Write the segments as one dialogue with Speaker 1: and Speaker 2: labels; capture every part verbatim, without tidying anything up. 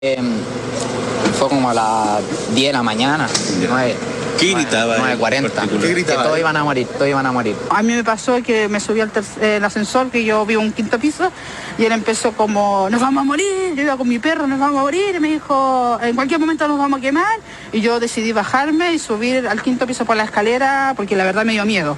Speaker 1: Eh, fue como a las diez de la mañana, nueve.
Speaker 2: ¿Qué gritaba?
Speaker 1: nueve cuarenta.
Speaker 2: ¿Qué gritaba?
Speaker 1: Que todos iban a morir, todos iban a morir.
Speaker 3: A mí me pasó que me subí al tercer, el ascensor, que yo vivo en un quinto piso, y él empezó como, nos vamos a morir, yo iba con mi perro, nos vamos a morir, y me dijo, en cualquier momento nos vamos a quemar, y yo decidí bajarme y subir al quinto piso por la escalera, porque la verdad me dio miedo.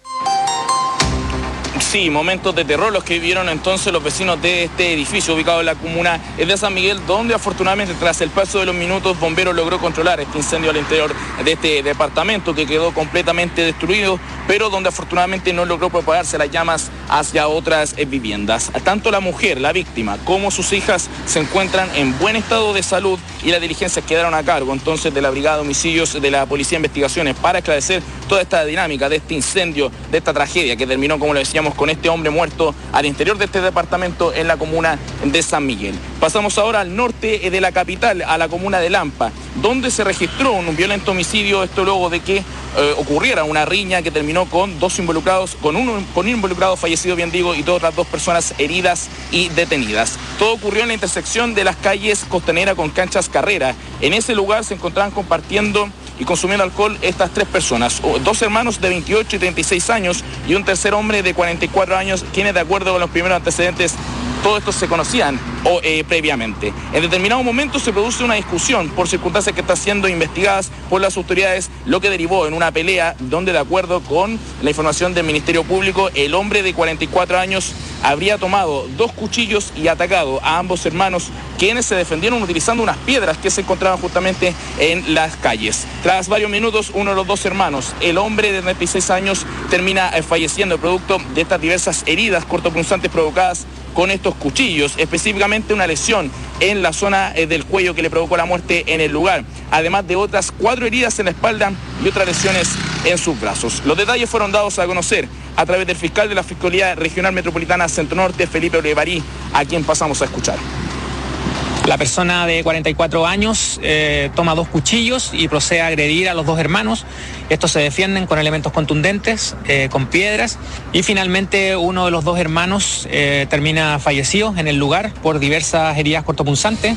Speaker 4: Sí, momentos de terror los que vivieron entonces los vecinos de este edificio ubicado en la comuna de San Miguel, donde afortunadamente tras el paso de los minutos Bomberos logró controlar este incendio al interior de este departamento que quedó completamente destruido, pero donde afortunadamente no logró propagarse las llamas hacia otras viviendas. Tanto la mujer, la víctima, como sus hijas se encuentran en buen estado de salud y las diligencias quedaron a cargo entonces de la Brigada de Homicidios de la Policía de Investigaciones para esclarecer toda esta dinámica de este incendio, de esta tragedia que terminó, como lo decíamos, con este hombre muerto al interior de este departamento en la comuna de San Miguel. Pasamos ahora al norte de la capital, a la comuna de Lampa, donde se registró un violento homicidio, esto luego de que eh, ocurriera una riña que terminó con dos involucrados, con un, con un involucrado fallecido, bien digo, y todas las dos personas heridas y detenidas. Todo ocurrió en la intersección de las calles Costanera con Canchas Carrera. En ese lugar se encontraban compartiendo y consumiendo alcohol estas tres personas, dos hermanos de veintiocho y treinta y seis años y un tercer hombre de cuarenta y cuatro años, quienes de acuerdo con los primeros antecedentes, todos estos se conocían o, eh, previamente. En determinado momento se produce una discusión por circunstancias que están siendo investigadas por las autoridades, lo que derivó en una pelea donde, de acuerdo con la información del Ministerio Público, el hombre de cuarenta y cuatro años habría tomado dos cuchillos y atacado a ambos hermanos, quienes se defendieron utilizando unas piedras que se encontraban justamente en las calles. Tras varios minutos, uno de los dos hermanos, el hombre de treinta y seis años, termina falleciendo producto de estas diversas heridas cortopunzantes provocadas con estos cuchillos, específicamente una lesión en la zona del cuello que le provocó la muerte en el lugar, además de otras cuatro heridas en la espalda y otras lesiones en sus brazos. Los detalles fueron dados a conocer a través del fiscal de la Fiscalía Regional Metropolitana Centro Norte, Felipe Olevarí, a quien pasamos a escuchar.
Speaker 5: La persona de cuarenta y cuatro años eh, toma dos cuchillos y procede a agredir a los dos hermanos. Estos se defienden con elementos contundentes, eh, con piedras, y finalmente uno de los dos hermanos eh, termina fallecido en el lugar por diversas heridas cortopunzantes.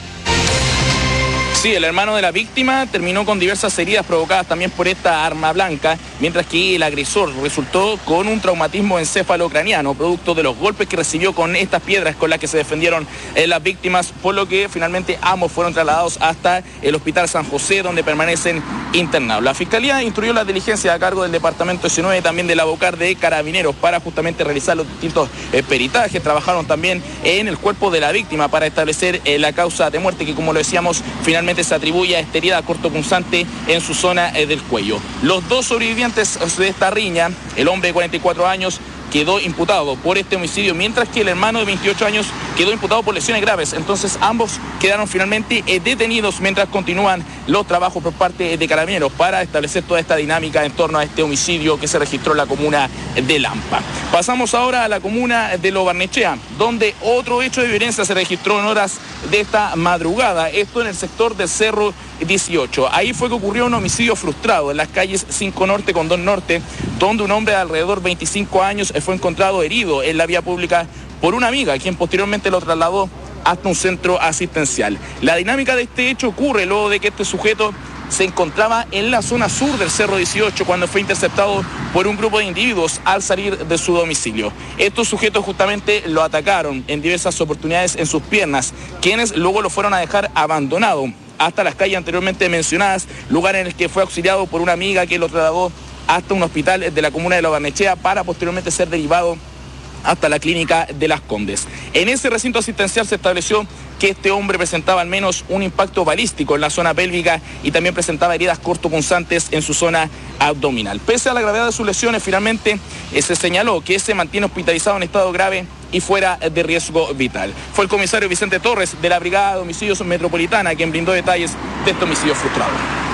Speaker 4: Sí, el hermano de la víctima terminó con diversas heridas provocadas también por esta arma blanca, mientras que el agresor resultó con un traumatismo encéfalo-craneano, producto de los golpes que recibió con estas piedras con las que se defendieron eh, las víctimas, por lo que finalmente ambos fueron trasladados hasta el Hospital San José, donde permanecen internados. La Fiscalía instruyó la diligencia a cargo del Departamento diecinueve, también de la Bocar de Carabineros, para justamente realizar los distintos eh, peritajes. Trabajaron también en el cuerpo de la víctima para establecer eh, la causa de muerte, que, como lo decíamos, finalmente se atribuye a esta herida cortopunzante en su zona eh, del cuello. Los dos sobrevivientes de esta riña, el hombre de cuarenta y cuatro años, quedó imputado por este homicidio, mientras que el hermano de veintiocho años quedó imputado por lesiones graves. Entonces ambos quedaron finalmente eh, detenidos mientras continúan los trabajos por parte de Carabineros para establecer toda esta dinámica en torno a este homicidio que se registró en la comuna de Lampa. Pasamos ahora a la comuna de Lo Barnechea, donde otro hecho de violencia se registró en horas de esta madrugada, esto en el sector del Cerro dieciocho. Ahí fue que ocurrió un homicidio frustrado en las calles cinco Norte con dos Norte, donde un hombre de alrededor de veinticinco años fue encontrado herido en la vía pública por una amiga, quien posteriormente lo trasladó hasta un centro asistencial. La dinámica de este hecho ocurre luego de que este sujeto se encontraba en la zona sur del Cerro dieciocho cuando fue interceptado por un grupo de individuos al salir de su domicilio. Estos sujetos justamente lo atacaron en diversas oportunidades en sus piernas, quienes luego lo fueron a dejar abandonado hasta las calles anteriormente mencionadas, lugar en el que fue auxiliado por una amiga que lo trasladó hasta un hospital de la comuna de Lo Barnechea para posteriormente ser derivado hasta la clínica de Las Condes. En ese recinto asistencial se estableció que este hombre presentaba al menos un impacto balístico en la zona pélvica y también presentaba heridas cortopunzantes en su zona abdominal. Pese a la gravedad de sus lesiones, finalmente eh, se señaló que se mantiene hospitalizado en estado grave y fuera de riesgo vital. Fue el comisario Vicente Torres de la Brigada de Homicidios Metropolitana quien brindó detalles de este homicidio frustrado.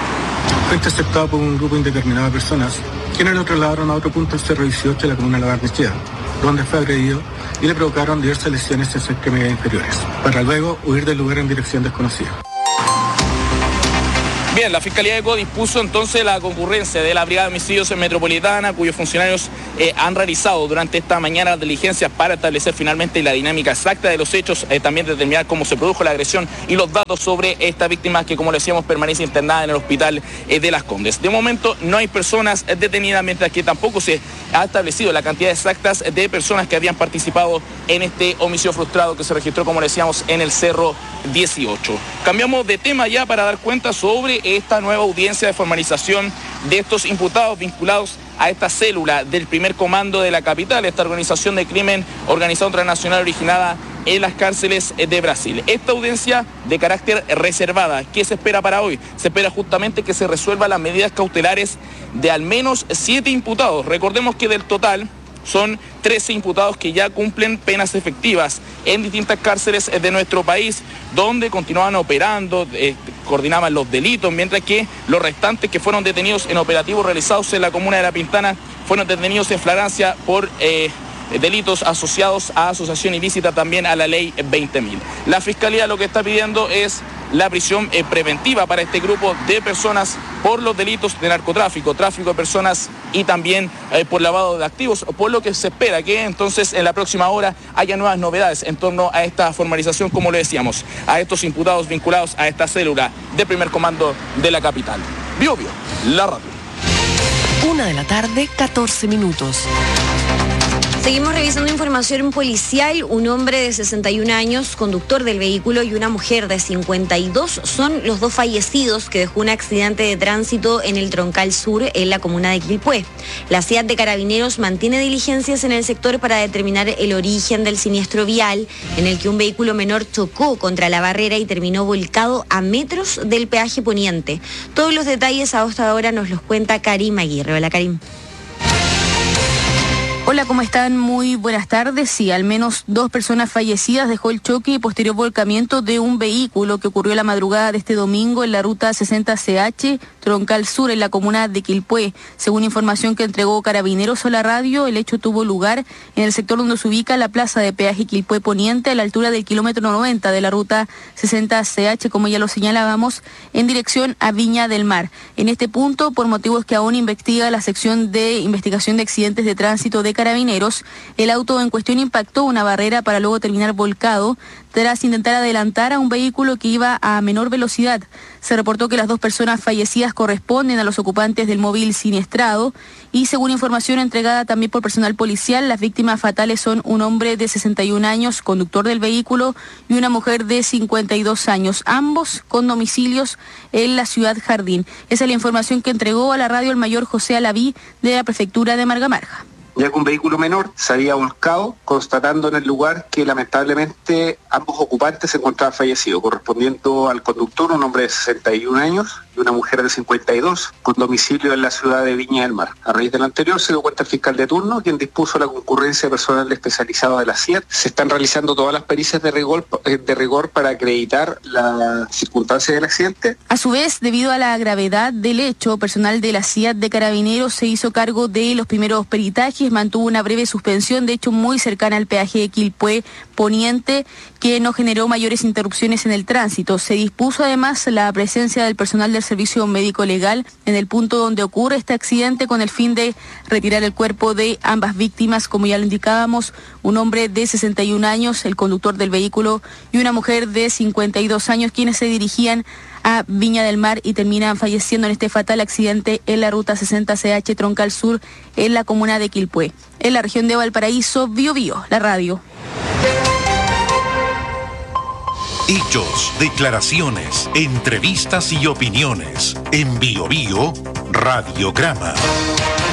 Speaker 6: Fue interceptado por un grupo indeterminado de personas, quienes lo trasladaron a otro punto del Cerro dieciocho de la comuna de La Barnechea, donde fue agredido y le provocaron diversas lesiones en sus extremidades inferiores, para luego huir del lugar en dirección desconocida.
Speaker 4: Bien, la Fiscalía de Eco dispuso entonces la concurrencia de la Brigada de Homicidios Metropolitana, cuyos funcionarios eh, han realizado durante esta mañana diligencias para establecer finalmente la dinámica exacta de los hechos, eh, también determinar cómo se produjo la agresión y los datos sobre esta víctima que, como le decíamos, permanece internada en el hospital eh, de Las Condes. De momento no hay personas detenidas, mientras que tampoco se ha establecido la cantidad exacta de personas que habían participado en este homicidio frustrado que se registró, como le decíamos, en el Cerro dieciocho. Cambiamos de tema ya para dar cuenta sobre esta nueva audiencia de formalización de estos imputados vinculados a esta célula del primer comando de la capital, esta organización de crimen organizado transnacional originada en las cárceles de Brasil. Esta audiencia de carácter reservada, ¿qué se espera para hoy? Se espera justamente que se resuelvan las medidas cautelares de al menos siete imputados. Recordemos que del total son trece imputados que ya cumplen penas efectivas en distintas cárceles de nuestro país, donde continuaban operando, eh, coordinaban los delitos, mientras que los restantes que fueron detenidos en operativos realizados en la comuna de La Pintana fueron detenidos en flagrancia por eh, delitos asociados a asociación ilícita, también a la ley veinte mil. La Fiscalía lo que está pidiendo es la prisión eh, preventiva para este grupo de personas por los delitos de narcotráfico, tráfico de personas y también eh, por lavado de activos, por lo que se espera que entonces en la próxima hora haya nuevas novedades en torno a esta formalización, como le decíamos, a estos imputados vinculados a esta célula de primer comando de la capital. Bio Bio, la radio.
Speaker 2: Una de la tarde, catorce minutos.
Speaker 7: Seguimos revisando información policial. Un hombre de sesenta y un años, conductor del vehículo, y una mujer de cincuenta y dos son los dos fallecidos que dejó un accidente de tránsito en el Troncal Sur, en la comuna de Quilpué. La C I A T de Carabineros mantiene diligencias en el sector para determinar el origen del siniestro vial, en el que un vehículo menor chocó contra la barrera y terminó volcado a metros del peaje poniente. Todos los detalles a esta hora nos los cuenta Karim Aguirre. Hola, Karim.
Speaker 8: Hola, ¿cómo están? Muy buenas tardes. Sí, al menos dos personas fallecidas dejó el choque y posterior volcamiento de un vehículo que ocurrió la madrugada de este domingo en la ruta sesenta C H, Troncal Sur, en la comuna de Quilpué. Según información que entregó Carabineros a la radio, el hecho tuvo lugar en el sector donde se ubica la plaza de peaje Quilpué Poniente, a la altura del kilómetro noventa de la ruta sesenta C H, como ya lo señalábamos, en dirección a Viña del Mar. En este punto, por motivos que aún investiga la sección de investigación de accidentes de tránsito de Carabineros, el auto en cuestión impactó una barrera para luego terminar volcado tras intentar adelantar a un vehículo que iba a menor velocidad. Se reportó que las dos personas fallecidas corresponden a los ocupantes del móvil siniestrado y, según información entregada también por personal policial, las víctimas fatales son un hombre de sesenta y un años, conductor del vehículo, y una mujer de cincuenta y dos años, ambos con domicilios en la ciudad Jardín. Esa es la información que entregó a la radio el mayor José Alaví de la prefectura de Marga Marga.
Speaker 9: Ya que un vehículo menor se había volcado, constatando en el lugar que lamentablemente ambos ocupantes se encontraban fallecidos, correspondiendo al conductor, un hombre de sesenta y un años, y una mujer de cincuenta y dos, con domicilio en la ciudad de Viña del Mar. A raíz del anterior se dio cuenta el fiscal de turno, quien dispuso la concurrencia de personal especializado de la C I A T. Se están realizando todas las pericias de rigor, de rigor para acreditar las circunstancias del accidente.
Speaker 8: A su vez, debido a la gravedad del hecho, personal de la C I A T de Carabineros se hizo cargo de los primeros peritajes, mantuvo una breve suspensión, de hecho muy cercana al peaje de Quilpué Poniente, que no generó mayores interrupciones en el tránsito. Se dispuso además la presencia del personal del Servicio Médico Legal en el punto donde ocurre este accidente, con el fin de retirar el cuerpo de ambas víctimas, como ya lo indicábamos, un hombre de sesenta y un años, el conductor del vehículo, y una mujer de cincuenta y dos años, quienes se dirigían a Viña del Mar y terminan falleciendo en este fatal accidente en la ruta sesenta C H Troncal Sur, en la comuna de Quilpué. En la región de Valparaíso, Bio Bio, la radio.
Speaker 10: Hechos, declaraciones, entrevistas y opiniones. En Bio Bio, Radiograma.